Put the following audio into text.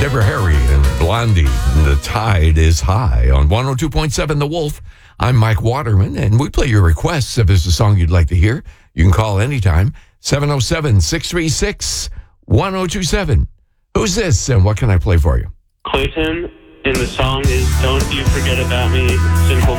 Deborah Harry and Blondie. The Tide is High on 102.7 The Wolf. I'm Mike Waterman, and we play your requests. If there's a song you'd like to hear, you can call anytime. 707-636-1027. Who's this, and what can I play for you? Clayton, and the song is Don't You Forget About Me, Simple